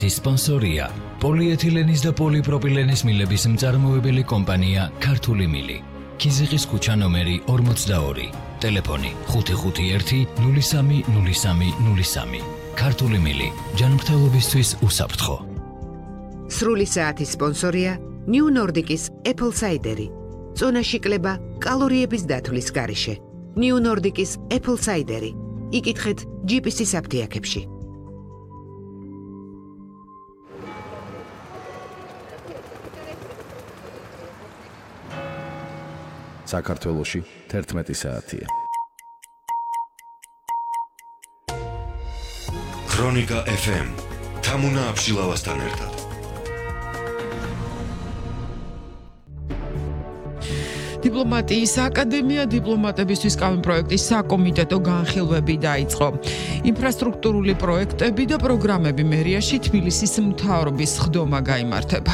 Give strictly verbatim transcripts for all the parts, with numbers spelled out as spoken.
სპონსორია პოლიეთილენის და პოლიპროპილენის მილების მწარმოებელი კომპანია ქართული მილი. ქიზიყის ქუჩა ნომერი ორმოცდაორი. ტელეფონი ხუთი ხუთი ერთი ნული სამი ნული სამი ნული სამი. ქართული მილი ჯანმრთელობისთვის უსაფრთხო. სრული საათის სპონსორია New Nordic-ის Apple Cider-ი. წონაში კლება კალორიების დათვლის გარეშე. New Nordic-ის Apple Cider-ი. იკითხეთ ჯი პი სი-ის აფთიაქებში. საქართველოში თერთმეტი საათია. ქრონიკა ეფ ემ თამუნა აბშილავასთან ერთად. დიპლომატიის აკადემია დიპლომატებისთვის კავი პროექტის საკომიტეტო განხილვები დაიწყო. ინფრასტრუქტურული პროექტები და პროგრამები მერიაში თბილისის მთავრობის ხდომა გაიმართება.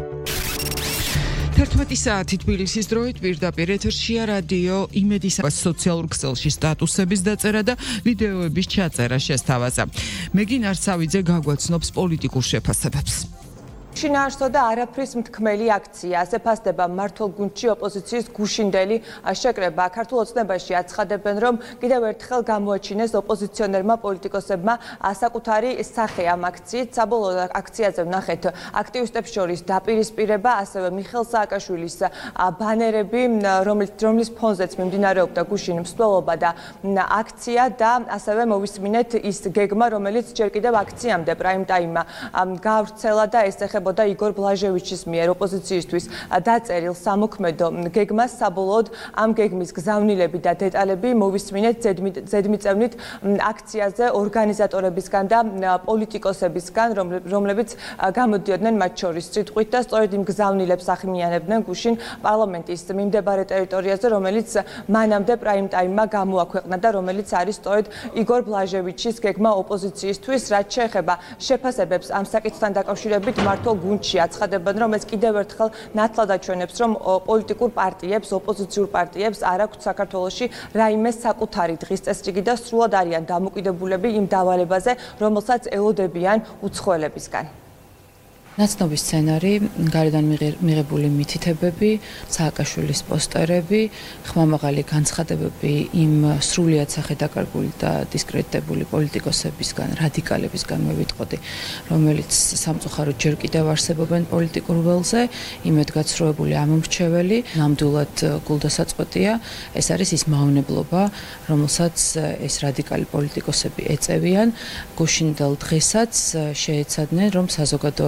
თერთმეტი საათი თბილისის დროით პირდაპირ ეთერშია რადიო იმედის სოციალურ ქსელში სტატუსების დაწერა და ვიდეოების ჩაწერა შესთავაზა. მეგინ არცავიძე გაგვაცნობს პოლიტიკურ შეფასებებს. შინაარსო და არაფრის მთქმელი აქცია. ასე ფასდება მმართველ გუნდში ოპოზიციის გუშინდელი შეკრება. ქართულ ოცნებაში აცხადებენ, რომ კიდევ ერთხელ გამოაჩინეს ოპოზიციონერმა პოლიტიკოსებმა საკუთარი სახე ამ აქციით. საბოლოო აქციაზე ვნახეთ აქტივისტებს შორის დაპირისპირება, ასევე მიხეილ სააკაშვილის ბანერები, რომლის ფონზეც მიმდინარეობდა გუშინ მსვლელობა და აქცია და ასევე მოვისმინეთ ის გეგმა, რომელიც ჯერ კიდევ აქციამდე პრაიმ ტაიმმა გავრცელა და ეს ეხება და იგორ ბლაჟევიჩის მიერ ოპოზიციისთვის დაწერილ სამოქმედო გეგმას. საბოლოოდ ამ გეგმის გზავნილები და დეტალები მოვისმინეთ ზედმიწევნით აქციაზე ორგანიზატორებისგან და პოლიტიკოსებისგან, რომლებიც გამოდიოდნენ მათ შორის სიტყვით და სწორედ იმ გზავნილებს ახმიანებდნენ გუშინ პარლამენტის მიმდებარე ტერიტორიაზე, რომელიც მანამდე პრაიმ ტაიმმა გამოაქვეყნა და რომელიც არის სწორედ იგორ ბლაჟევიჩის გეგმა ოპოზიციისთვის. რაც შეეხება შეფასებებს ამ საკითხთან დაკავშირებით, მართლ გუნდში აცხადებენ, რომ ეს კიდევ ერთხელ ნათლად აჩვენებს, რომ პოლიტიკურ პარტიებს, ოპოზიციურ პარტიებს არ აქვთ საქართველოში რაიმე საკუთარი დღის წესრიგი და სრულად არიან დამოკიდებულები იმ დავალებაზე, რომელსაც ელოდებიან უცხოელებისგან. ნაცნობი სცენარი, გარედან მიღებული მითითებები, სააკაშვილის პოსტერები, ხმამაღალი განცხადებები იმ სრულიად სახედაკარგული და დისკრედიტებული პოლიტიკოსებისგან, რადიკალებისგან მევიტყოდი, რომელიც სამწუხაროდ ჯერ კიდევ არსებობენ პოლიტიკურ ველზე, იმედგაცრუებული ამომრჩეველი, ნამდვილად გულდასაწყვეტია. ეს არის ის მავნებლობა, რომელსაც ეს რადიკალი პოლიტიკოსები ეწევიან. გუშინდელ დღესაც შეეცადნენ, რომ საზოგადო